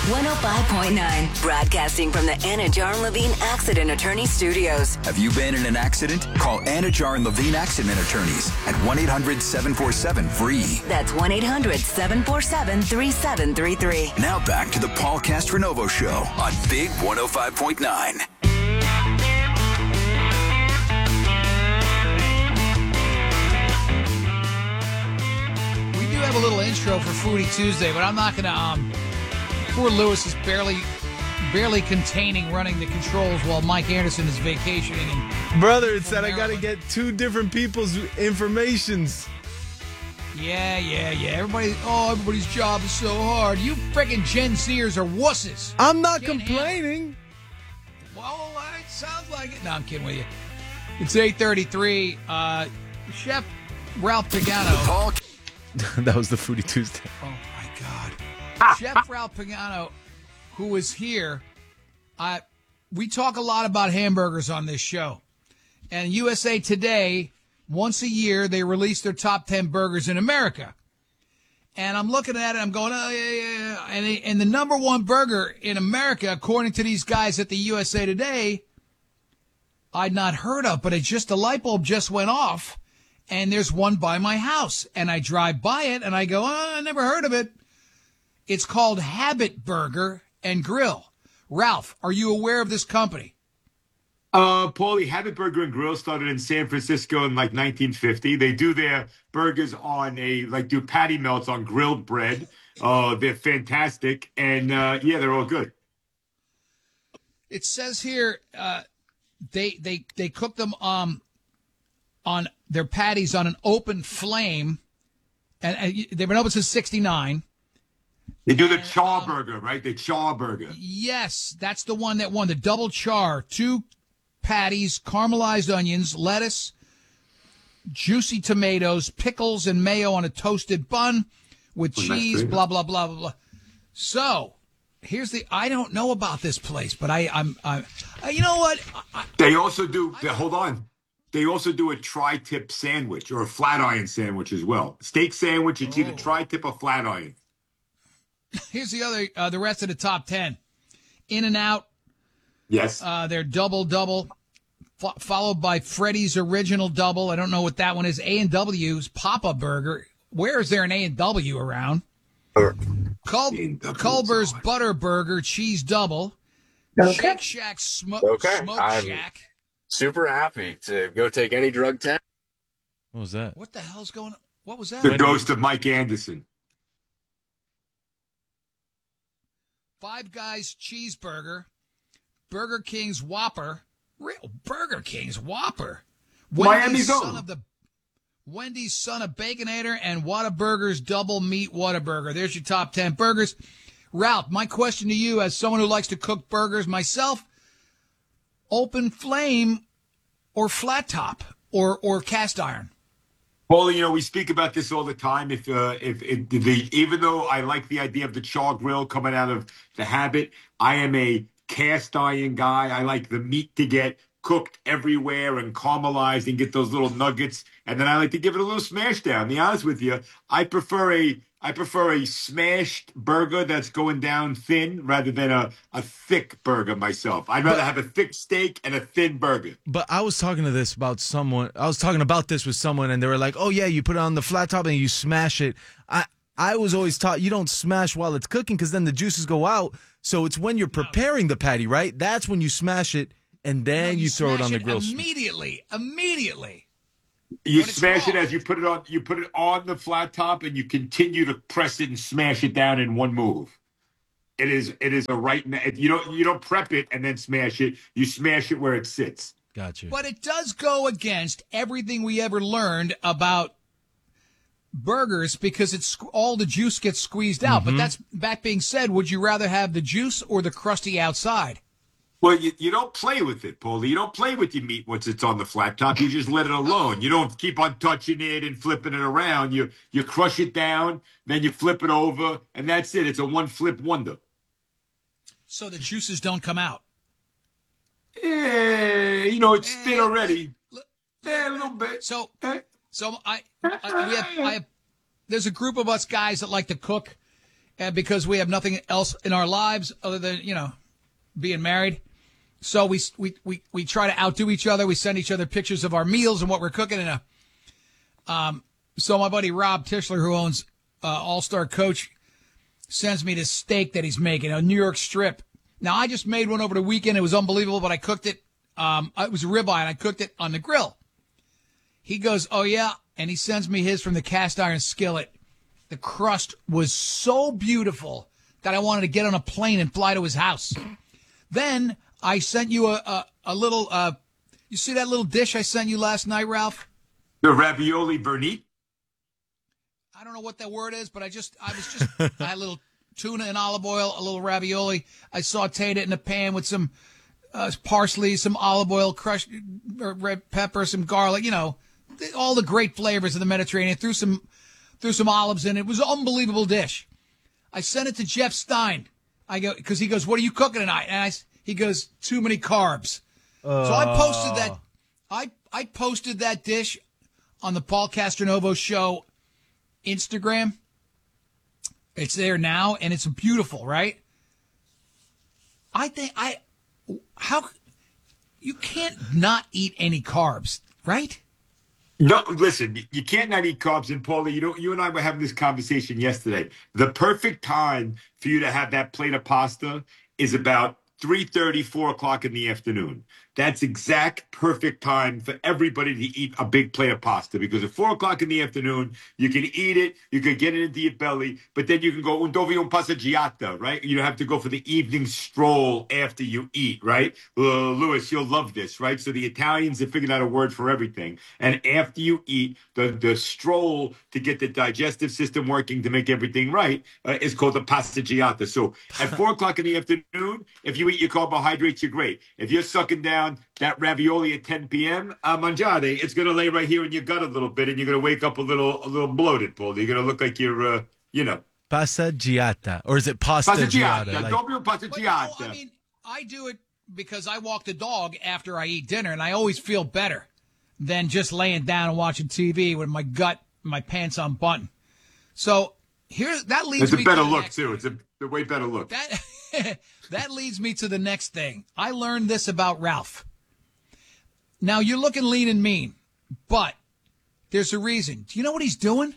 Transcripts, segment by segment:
105.9, broadcasting from the Anna Jar and Levine Accident Attorney Studios. Have you been in an accident? Call Anna Jar and Levine Accident Attorneys at 1-800-747-FREE. That's 1-800-747-3733. Now back to the Paul Castranovo Show on Big 105.9. We do have a little intro for Foodie Tuesday, but I'm not going to... Poor Lewis is barely containing running the controls while Mike Anderson is vacationing. Brother, it said I got to get two different people's informations. Yeah. Everybody's job is so hard. You freaking Gen Zers are wusses. I'm not complaining. Well, it sounds like it. No, I'm kidding with you. It's 8:33. Chef Ralph Pagano. That was the Foodie Tuesday. Oh, my God. Chef Ralph Pagano, who is here, we talk a lot about hamburgers on this show. And USA Today, once a year, they release their top 10 burgers in America. And I'm looking at it, I'm going, oh, yeah. And the number one burger in America, according to these guys at the USA Today, I'd not heard of, but the light bulb just went off. And there's one by my house. And I drive by it, and I go, oh, I never heard of it. It's called Habit Burger and Grill. Ralph, are you aware of this company? Paulie, Habit Burger and Grill started in San Francisco in like 1950. They do their burgers on do patty melts on grilled bread. They're fantastic. And they're all good. It says here they cook them on their patties on an open flame. And they've been open since '69. They do the char burger, right? The char burger. Yes, that's the one that won. The double char. 2 patties, caramelized onions, lettuce, juicy tomatoes, pickles, and mayo on a toasted bun with cheese, blah, blah, blah, blah, blah. So, here's I don't know about this place, but I'm you know what? They also do, hold on. They also do a tri-tip sandwich or a flat iron sandwich as well. Steak sandwich, it's either tri-tip or flat iron. Here's the rest of the top 10. In-N-Out. Yes. Their double, followed by Freddy's Original Double. I don't know what that one is. A&W's Papa Burger. Where is there an A&W around? Culver's Butter Burger Cheese Double. Okay. Shake Shack Smoke Shack. Super happy to go take any drug test. What was that? What the hell's going on? What was that? The ghost of Mike Anderson. Five Guys Cheeseburger, Burger King's Whopper, Burger King's Whopper, Miami's Wendy's Son of Baconator, and Whataburger's Double Meat Whataburger. There's your top 10 burgers. Ralph, my question to you, as someone who likes to cook burgers myself, open flame or flat top or cast iron? Well, we speak about this all the time. Even though I like the idea of the char grill coming out of the Habit, I am a cast iron guy. I like the meat to get cooked everywhere and caramelized and get those little nuggets. And then I like to give it a little smash down. To be honest with you, I prefer a smashed burger that's going down thin rather than a thick burger myself. I'd rather have a thick steak and a thin burger. But I was talking about this with someone, and they were like, oh, yeah, you put it on the flat top and you smash it. I was always taught you don't smash while it's cooking because then the juices go out. So it's when you're preparing the patty, right? That's when you smash it, and then you throw it on the grill. Immediately. You smash it as you put it on. You put it on the flat top, and you continue to press it and smash it down in one move. It is a right. You don't prep it and then smash it. You smash it where it sits. Gotcha. But it does go against everything we ever learned about burgers because it's all the juice gets squeezed out. Mm-hmm. But that being said, would you rather have the juice or the crusty outside? Well, you don't play with it, Paulie. You don't play with your meat once it's on the flat top. You just let it alone. You don't keep on touching it and flipping it around. You crush it down, then you flip it over, and that's it. It's a one-flip wonder. So the juices don't come out? It's thin already. A little bit. So I have there's a group of us guys that like to cook, and because we have nothing else in our lives other than, being married. So we try to outdo each other. We send each other pictures of our meals and what we're cooking. So my buddy Rob Tischler, who owns All-Star Coach, sends me this steak that he's making, a New York strip. Now, I just made one over the weekend. It was unbelievable, but I cooked it. It was a ribeye, and I cooked it on the grill. He goes, oh, yeah, and he sends me his from the cast iron skillet. The crust was so beautiful that I wanted to get on a plane and fly to his house. Then I sent you a little, you see that little dish I sent you last night, Ralph? The ravioli Bernie. I don't know what that word is, but I had a little tuna and olive oil, a little ravioli. I sauteed it in a pan with some parsley, some olive oil, crushed red pepper, some garlic, all the great flavors of the Mediterranean. Threw some olives in it. It was an unbelievable dish. I sent it to Jeff Stein. I go, because he goes, what are you cooking tonight? And he goes, too many carbs. So I posted that. I posted that dish on the Paul Castronovo Show Instagram. It's there now, and it's beautiful, right? How you can't not eat any carbs, right? No, listen, you can't not eat carbs. And Paulie, you and I were having this conversation yesterday. The perfect time for you to have that plate of pasta is about 3:30, 4 o'clock in the afternoon. That's exact perfect time for everybody to eat a big plate of pasta, because at 4 o'clock in the afternoon, you can eat it, you can get it into your belly, but then you can go un dovi un passeggiata, right? You have to go for the evening stroll after you eat, right? Louis, you'll love this, right? So the Italians have figured out a word for everything. And after you eat, the stroll to get the digestive system working to make everything right is called the passeggiata. So at 4 o'clock in the afternoon, if you eat your carbohydrates, you're great. If you're sucking down that ravioli at 10 p.m., mangiare, it's going to lay right here in your gut a little bit, and you're going to wake up a little bloated, Paul. You're going to look like you're, Passeggiata. Or is it pasta giata? Passeggiata. I mean, I do it because I walk the dog after I eat dinner, and I always feel better than just laying down and watching TV with my gut, my pants unbuttoned. So that leads me to... It's a better look, next too. It's a way better look. That leads me to the next thing. I learned this about Ralph. Now, you're looking lean and mean, but there's a reason. Do you know what he's doing?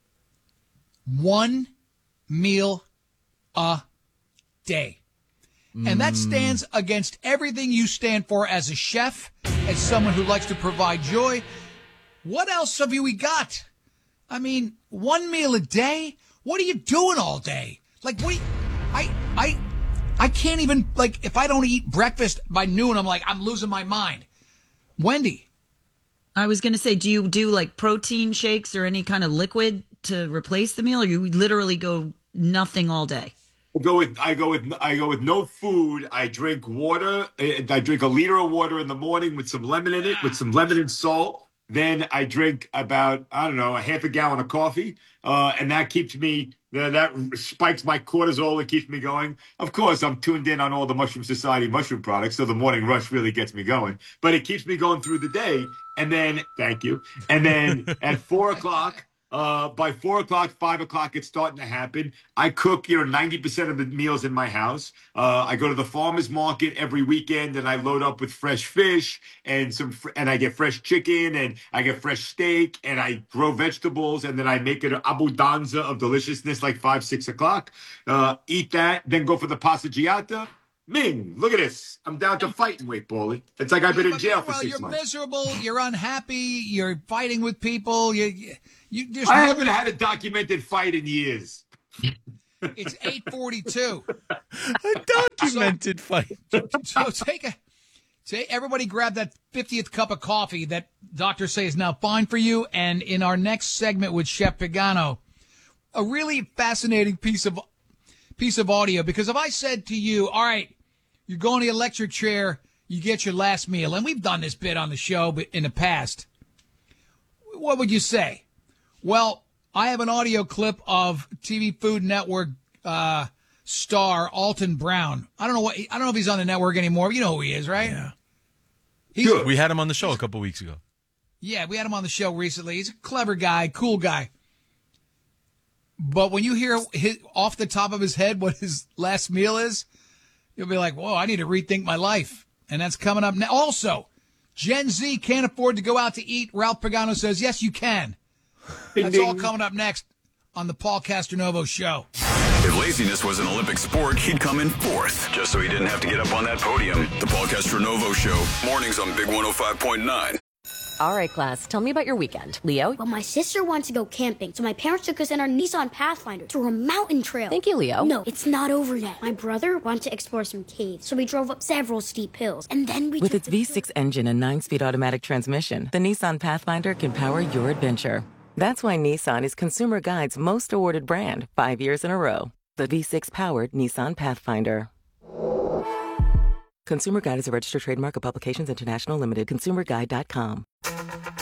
1 meal a day. And that stands against everything you stand for as a chef, as someone who likes to provide joy. What else have we got? I mean, 1 meal a day? What are you doing all day? Like, what do you... I can't even, like, if I don't eat breakfast by noon, I'm losing my mind. Wendy. I was going to say, do you do like protein shakes or any kind of liquid to replace the meal, or you literally go nothing all day? I go with no food. I drink water. I drink a liter of water in the morning with some lemon in it, with some lemon and salt. Then I drink about, a half a gallon of coffee. And that keeps me, that spikes my cortisol and keeps me going. Of course, I'm tuned in on all the Mushroom Society mushroom products, so the morning rush really gets me going. But it keeps me going through the day. And then, thank you. And then at 4 o'clock, by 4 o'clock, 5 o'clock, it's starting to happen. I cook, 90% of the meals in my house. I go to the farmer's market every weekend, and I load up with fresh fish and and I get fresh chicken, and I get fresh steak, and I grow vegetables, and then I make it an abbondanza of deliciousness, like 5, 6 o'clock. Eat that, then go for the passeggiata. Ming, look at this. I'm down to fighting weight, Paulie. It's like I've been in jail for 6 months. You're miserable. You're unhappy. You're fighting with people. You just. I haven't had a documented fight in years. It's 8:42. A documented fight. So everybody grab that 50th cup of coffee that doctors say is now fine for you. And in our next segment with Chef Pagano, a really fascinating piece of audio, because if I said to you, all right, you go in the electric chair, you get your last meal, and we've done this bit on the show in the past, what would you say? Well, I have an audio clip of TV Food Network star Alton Brown. I don't know if he's on the network anymore. You know who he is, right? Yeah. We had him on the show a couple weeks ago. Yeah, we had him on the show recently. He's a clever guy, cool guy. But when you hear off the top of his head what his last meal is, you'll be like, whoa, I need to rethink my life. And that's coming up now. Also, Gen Z can't afford to go out to eat. Ralph Pagano says, yes, you can. That's all coming up next on the Paul Castronovo Show. If laziness was an Olympic sport, he'd come in fourth, just so he didn't have to get up on that podium. The Paul Castronovo Show, mornings on Big 105.9. All right, class, tell me about your weekend. Leo? Well, my sister wants to go camping, so my parents took us in our Nissan Pathfinder to a mountain trail. Thank you, Leo. No, it's not over yet. My brother wanted to explore some caves, so we drove up several steep hills, and then we With its V6 engine and 9-speed automatic transmission, the Nissan Pathfinder can power your adventure. That's why Nissan is Consumer Guide's most awarded brand 5 years in a row. The V6-powered Nissan Pathfinder. Consumer Guide is a registered trademark of Publications International Limited. ConsumerGuide.com.